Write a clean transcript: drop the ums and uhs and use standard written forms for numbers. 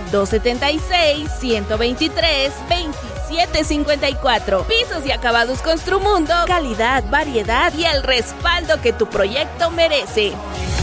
276-123-2754. Pisos y acabados Construmundo, calidad, variedad y el respaldo que tu proyecto merece.